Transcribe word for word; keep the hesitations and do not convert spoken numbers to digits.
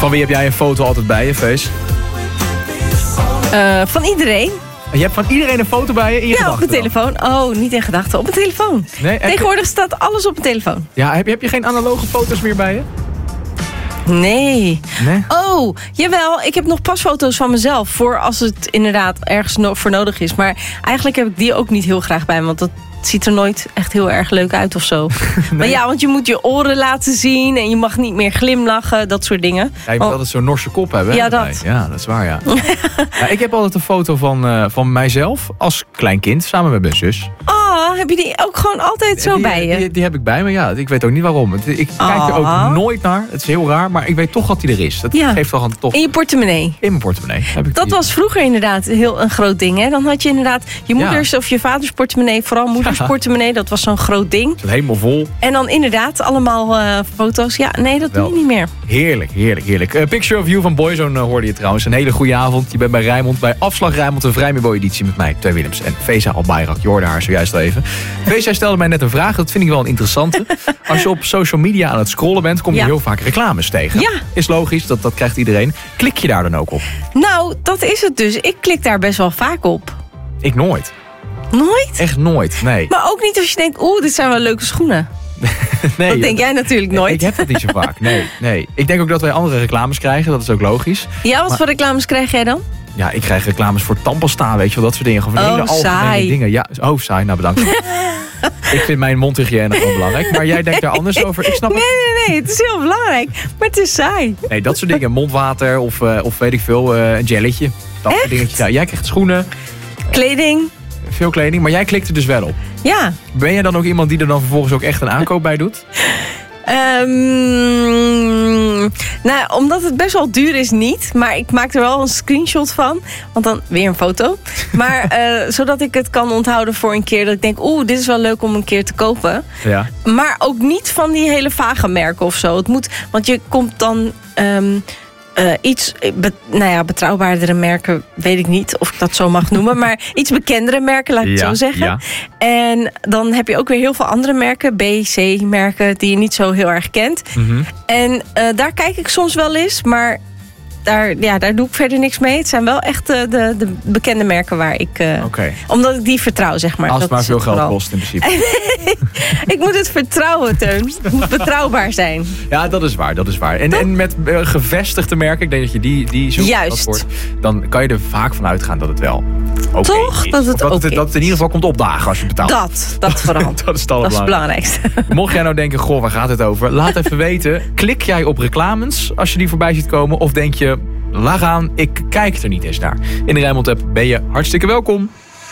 Van wie heb jij een foto altijd bij je, Fees? Uh, van iedereen. Je hebt van iedereen een foto bij je in je ja, gedachten? op mijn telefoon. Oh, niet in gedachten. Op mijn telefoon. Nee, Tegenwoordig je... staat alles op mijn telefoon. Ja, heb je, heb je geen analoge foto's meer bij je? Nee. nee. Oh, jawel. Ik heb nog pasfoto's van mezelf. Voor als het inderdaad ergens no- voor nodig is. Maar eigenlijk heb ik die ook niet heel graag bij me. Want dat ziet er nooit echt heel erg leuk uit of zo. Nee. Maar ja, want je moet je oren laten zien. En je mag niet meer glimlachen. Dat soort dingen. Ja, je moet oh. altijd zo'n Norse kop hebben. Ja, dat. Ja, dat is waar, ja. ja ik heb altijd een foto van, uh, van mijzelf als klein kind. Samen met mijn zus. Oh, heb je die ook gewoon altijd zo die, bij je? Die, die heb ik bij me, ja. Ik weet ook niet waarom. Ik oh. kijk er ook nooit naar. Het is heel raar, maar ik weet toch dat die er is. Dat ja. geeft toch een toch. In je portemonnee? In mijn portemonnee. Heb ik dat die... was vroeger inderdaad heel een groot ding. Hè? Dan had je inderdaad je moeders ja. of je vaders portemonnee. Vooral moeders ja. portemonnee. Dat was zo'n groot ding. Helemaal vol. En dan inderdaad allemaal uh, foto's. Ja, nee, dat Wel. doe je niet meer. Heerlijk, heerlijk, heerlijk. Uh, Picture of You van Boyzone uh, hoorde je trouwens. Een hele goede avond. Je bent bij Rijnmond. Bij Afslag Rijnmond. Een Vrijmibo-editie met mij, Teun Willems. En Feza Albayrak. Je hoorde haar zojuist al even. Feza stelde mij net een vraag. Dat vind ik wel een interessante. Als je op social media aan het scrollen bent, kom je ja. heel vaak reclames tegen. Ja. Is logisch, dat, dat krijgt iedereen. Klik je daar dan ook op? Nou, dat is het dus. Ik klik daar best wel vaak op. Ik nooit. Nooit? Echt nooit, nee. Maar ook niet als je denkt, oeh, dit zijn wel leuke schoenen. nee, dat denk jij natuurlijk nooit. Ik heb dat niet zo vaak, nee, nee. Ik denk ook dat wij andere reclames krijgen, dat is ook logisch. Ja, wat maar... voor reclames krijg jij dan? Ja, ik krijg reclames voor tandpasta, weet je wel, dat soort dingen. Gewoon oh, hele algemene saai. dingen. Ja, oh, saai, nou bedankt. Ik vind mijn mondhygiëne gewoon belangrijk. Maar jij denkt daar anders over. Ik snap nee, nee, nee. Het is heel belangrijk. Maar het is saai. Nee, dat soort dingen. Mondwater of, uh, of weet ik veel, uh, een jelletje. Dat soort dingetjes. Ja, jij krijgt schoenen. Kleding. Veel kleding. Maar jij klikt er dus wel op. Ja. Ben jij dan ook iemand die er dan vervolgens ook echt een aankoop bij doet? Um, nou, omdat het best wel duur is, niet. Maar ik maak er wel een screenshot van. Want dan weer een foto. Maar uh, zodat ik het kan onthouden voor een keer. Dat ik denk, oeh, dit is wel leuk om een keer te kopen. Ja. Maar ook niet van die hele vage merken of zo. Het moet, want je komt dan... Um, Uh, iets, be, nou ja, betrouwbaardere merken, weet ik niet of ik dat zo mag noemen. Maar iets bekendere merken, laat ik ja, het zo zeggen. Ja. En dan heb je ook weer heel veel andere merken, B, C-merken, die je niet zo heel erg kent. Mm-hmm. En uh, daar kijk ik soms wel eens, maar daar, ja, daar doe ik verder niks mee. Het zijn wel echt uh, de, de bekende merken waar ik... Uh, okay. Omdat ik die vertrouw, zeg maar. Als het maar veel geld vooral. kost in principe. Ik moet het vertrouwen, Teun. Het moet betrouwbaar zijn. Ja, dat is waar, dat is waar. En, en met uh, gevestigde merken, ik denk dat je die, die zoekt. Juist. Wordt, dan kan je er vaak van uitgaan dat het wel oké Toch? is. Dat het, dat, okay. het, dat het in ieder geval komt opdagen als je betaalt. Dat, dat vooral. dat is het dat is het belangrijkste. Mocht jij nou denken, goh, waar gaat het over? Laat even weten. Klik jij op reclames als je die voorbij ziet komen? Of denk je, laat gaan, ik kijk er niet eens naar. In de Rijnmond app ben je hartstikke welkom.